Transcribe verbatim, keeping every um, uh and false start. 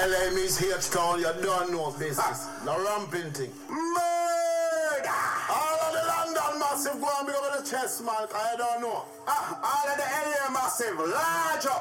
L A means H-Town, you don't know business. The ramping thing. Murder! All of the London massive go and big up the chest, man. I don't know. Ah, all of the L A massive, large up.